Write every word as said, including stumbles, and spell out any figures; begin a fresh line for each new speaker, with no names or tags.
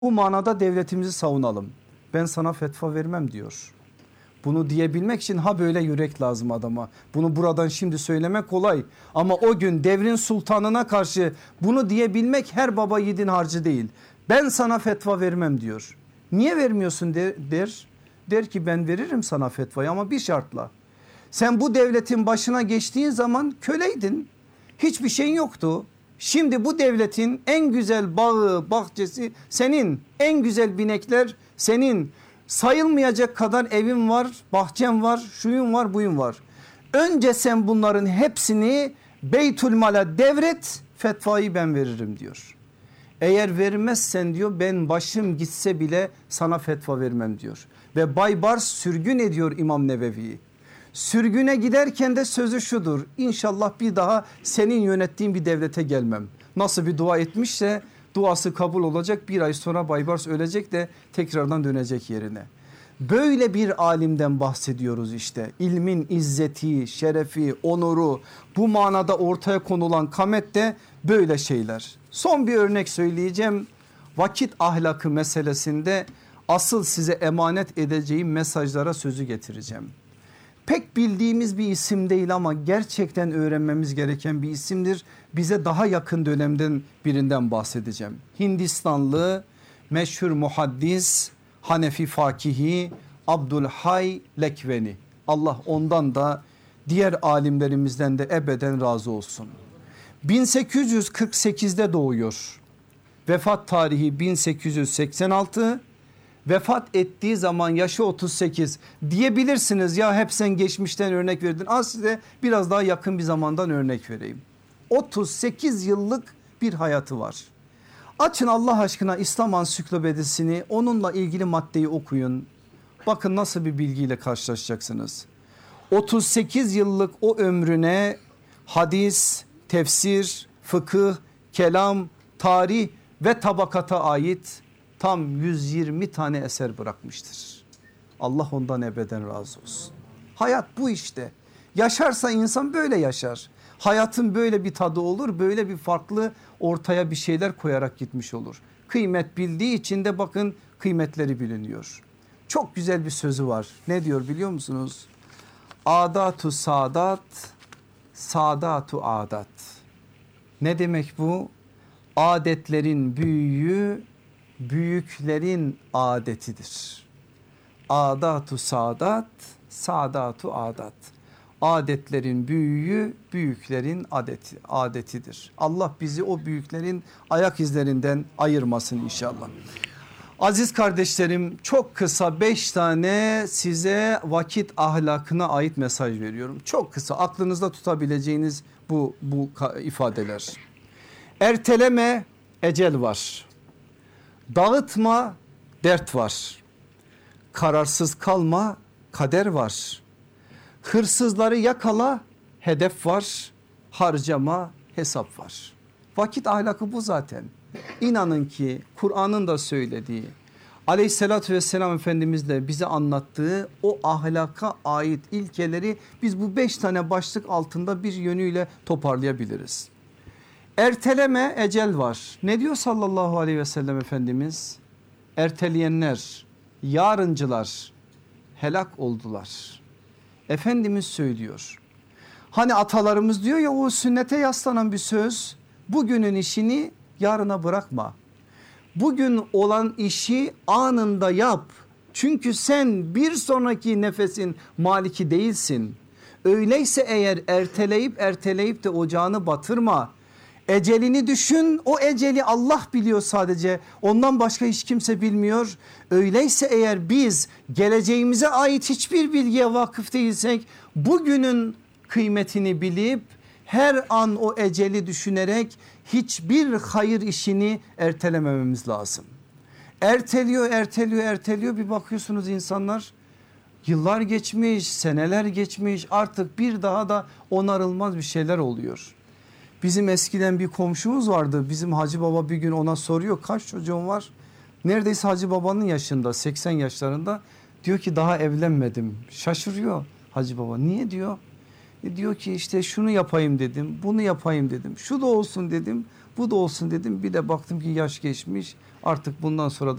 Bu manada devletimizi savunalım. Ben sana fetva vermem diyor. Bunu diyebilmek için ha böyle yürek lazım adama. Bunu buradan şimdi söylemek kolay. Ama o gün devrin sultanına karşı bunu diyebilmek her baba yiğidin harcı değil. Ben sana fetva vermem diyor. Niye vermiyorsun der. Der, der ki ben veririm sana fetvayı ama bir şartla. Sen bu devletin başına geçtiğin zaman köleydin. Hiçbir şeyin yoktu. Şimdi bu devletin en güzel bağı, bahçesi senin. En güzel binekler senin. Sayılmayacak kadar evin var, bahçem var, şuyun var, buyun var. Önce sen bunların hepsini Beytülmal'a devret, fetvayı ben veririm diyor. Eğer vermezsen diyor ben başım gitse bile sana fetva vermem diyor. Ve Baybars sürgün ediyor İmam Nevevi'yi. Sürgüne giderken de sözü şudur: İnşallah bir daha senin yönettiğin bir devlete gelmem. Nasıl bir dua etmişse duası kabul olacak, bir ay sonra Baybars ölecek de tekrardan dönecek yerine. Böyle bir alimden bahsediyoruz işte. İlmin izzeti, şerefi, onuru, bu manada ortaya konulan kamet de böyle şeyler. Son bir örnek söyleyeceğim. Vakit ahlakı meselesinde asıl size emanet edeceğim mesajlara sözü getireceğim. Pek bildiğimiz bir isim değil ama gerçekten öğrenmemiz gereken bir isimdir. Bize daha yakın dönemden birinden bahsedeceğim. Hindistanlı meşhur muhaddis, Hanefi fakihi Abdülhay Lekveni. Allah ondan da diğer alimlerimizden de ebeden razı olsun. bin sekiz yüz kırk sekizde doğuyor. Vefat tarihi bin sekiz yüz seksen altı. Vefat ettiği zaman yaşı otuz sekiz. Diyebilirsiniz ya hep sen geçmişten örnek verdin. Az size biraz daha yakın bir zamandan örnek vereyim. otuz sekiz yıllık bir hayatı var. Açın Allah aşkına İslam Ansiklopedisini, onunla ilgili maddeyi okuyun. Bakın nasıl bir bilgiyle karşılaşacaksınız. otuz sekiz yıllık o ömrüne hadis, tefsir, fıkıh, kelam, tarih ve tabakata ait tam yüz yirmi tane eser bırakmıştır. Allah ondan ebeden razı olsun. Hayat bu işte. Yaşarsa insan böyle yaşar. Hayatın böyle bir tadı olur, böyle bir farklı ortaya bir şeyler koyarak gitmiş olur. Kıymet bildiği için de bakın kıymetleri biliniyor. Çok güzel bir sözü var. Ne diyor biliyor musunuz? Adatu sadat, sadatu adat. Ne demek bu? Adetlerin büyüğü büyüklerin adetidir. Adatu sadat, sadatu adat. Adetlerin büyüğü büyüklerin adeti, adetidir. Allah bizi o büyüklerin ayak izlerinden ayırmasın inşallah. Aziz kardeşlerim, çok kısa beş tane size vakit ahlakına ait mesaj veriyorum. Çok kısa, aklınızda tutabileceğiniz bu, bu ifadeler. Erteleme, ecel var. Dağıtma, dert var. Kararsız kalma, kader var. Hırsızları yakala, hedef var. Harcama, hesap var. Vakit ahlakı bu zaten. İnanın ki Kur'an'ın da söylediği, aleyhissalatü vesselam Efendimiz de bize anlattığı o ahlaka ait ilkeleri biz bu beş tane başlık altında bir yönüyle toparlayabiliriz. Erteleme, ecel var. Ne diyor sallallahu aleyhi ve sellem Efendimiz? Erteleyenler, yarıncılar helak oldular. Efendimiz söylüyor. Hani atalarımız diyor ya, o sünnete yaslanan bir söz. Bugünün işini yarına bırakma. Bugün olan işi anında yap. Çünkü sen bir sonraki nefesin maliki değilsin. Öyleyse eğer erteleyip erteleyip de ocağını batırma. Ecelini düşün, o eceli Allah biliyor sadece, ondan başka hiç kimse bilmiyor. Öyleyse eğer biz geleceğimize ait hiçbir bilgiye vakıf değilsek, bugünün kıymetini bilip her an o eceli düşünerek hiçbir hayır işini ertelemememiz lazım. Erteliyor erteliyor erteliyor, bir bakıyorsunuz insanlar yıllar geçmiş, seneler geçmiş, artık bir daha da onarılmaz bir şeyler oluyor. Bizim eskiden bir komşumuz vardı. Bizim Hacı Baba bir gün ona soruyor, kaç çocuğun var? Neredeyse Hacı Baba'nın yaşında, seksen yaşlarında. Diyor ki daha evlenmedim. Şaşırıyor Hacı Baba. Niye diyor? E diyor ki işte şunu yapayım dedim, bunu yapayım dedim, şu da olsun dedim, bu da olsun dedim. Bir de baktım ki yaş geçmiş, Artık bundan sonra da